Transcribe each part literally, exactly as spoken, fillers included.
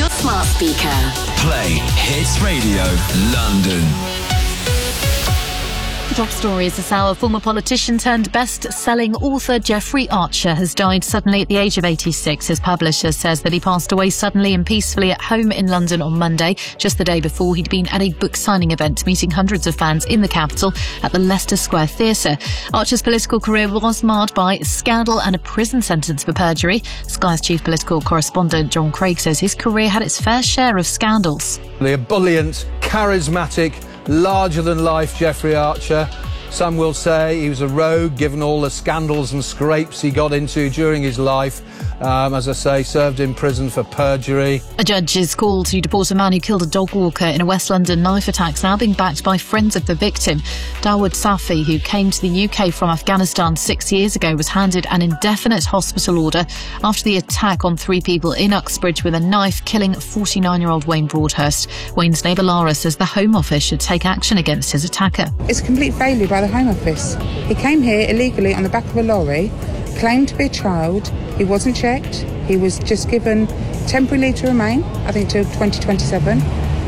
your smart speaker. Play Hits Radio London. The top story is this hour. Former politician turned best-selling author Jeffrey Archer has died suddenly at the age of eighty-six. His publisher says that he passed away suddenly and peacefully at home in London on Monday, just the day before he'd been at a book signing event meeting hundreds of fans in the capital at the Leicester Square Theatre. Archer's political career was marred by scandal and a prison sentence for perjury. Sky's chief political correspondent John Craig says his career had its fair share of scandals. The ebullient, charismatic, larger-than-life Jeffrey Archer. Some will say he was a rogue, given all the scandals and scrapes he got into during his life. Um, as I say, served in prison for perjury. A judge is called to deport a man who killed a dog walker in a West London knife attack, now being backed by friends of the victim. Dawood Safi, who came to the U K from Afghanistan six years ago, was handed an indefinite hospital order after the attack on three people in Uxbridge with a knife, killing forty-nine-year-old Wayne Broadhurst. Wayne's neighbour Lara says the Home Office should take action against his attacker. It's a complete failure by the Home Office. He came here illegally on the back of a lorry, claimed to be a child. He wasn't checked. He was just given temporary leave to remain, I think till twenty twenty-seven,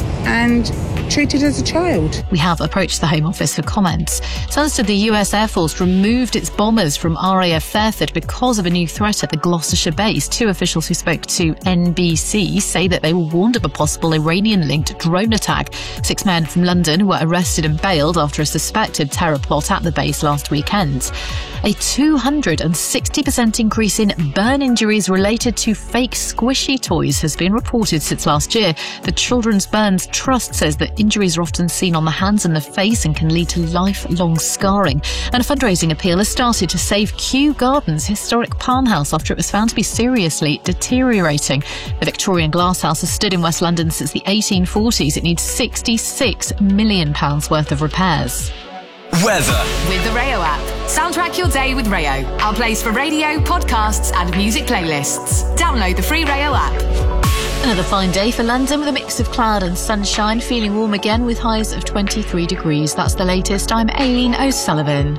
and treated as a child. We have approached the Home Office for comments. Turns to the U S Air Force removed its bombers from R A F Fairford because of a new threat at the Gloucestershire base. Two officials who spoke to N B C say that they were warned of a possible Iranian-linked drone attack. Six men from London were arrested and bailed after a suspected terror plot at the base last weekend. A two hundred sixty percent increase in burn injuries related to fake squishy toys has been reported since last year. The Children's Burns Trust says that injuries are often seen on the hands and the face and can lead to lifelong scarring. And a fundraising appeal has started to save Kew Gardens' historic palm house after it was found to be seriously deteriorating. The Victorian glasshouse has stood in West London since the eighteen forties. It needs sixty-six million pounds worth of repairs. Weather. With the Rayo app. Soundtrack your day with Rayo. Our place for radio, podcasts and music playlists. Download the free Rayo app. Another fine day for London with a mix of cloud and sunshine, feeling warm again with highs of twenty-three degrees. That's the latest. I'm Aileen O'Sullivan.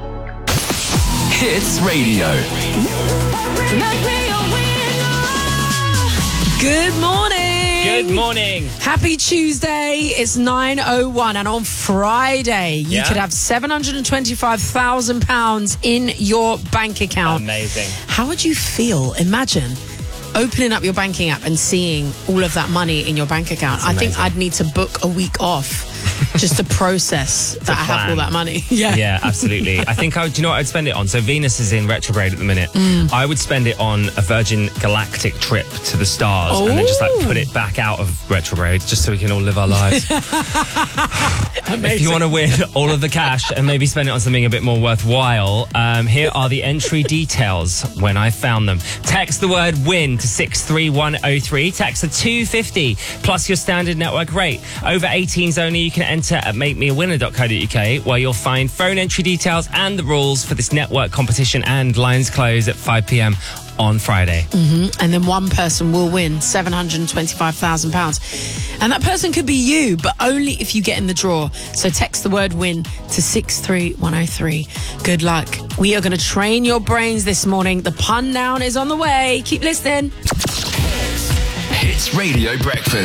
Hits Radio. Good morning. Good morning. Happy Tuesday. It's nine oh one, and on Friday you Yeah. could have seven hundred twenty-five thousand pounds in your bank account. Amazing. How would you feel? Imagine opening up your banking app and seeing all of that money in your bank account. That's I think amazing. I'd need to book a week off just to process that I have plan. all that money. Yeah. Yeah, absolutely. I think I would, do you know what I'd spend it on? So Venus is in retrograde at the minute. Mm. I would spend it on a Virgin Galactic trip to the stars Oh. and then just like put it back out of retrograde just so we can all live our lives. If you want to win all of the cash and maybe spend it on something a bit more worthwhile, um, here are the entry details when I found them. Text the word WIN to six three one oh three. Text a two fifty plus your standard network rate. Over eighteens only. You can enter at make me a winner dot co dot uk where you'll find phone entry details and the rules for this network competition, and lines close at five p.m. on Friday. Mm-hmm. And then one person will win seven hundred twenty-five thousand pounds. And that person could be you, but only if you get in the draw. So text the word WIN to six three one oh three. Good luck. We are going to train your brains this morning. The pun down is on the way. Keep listening. Hits Radio Breakfast.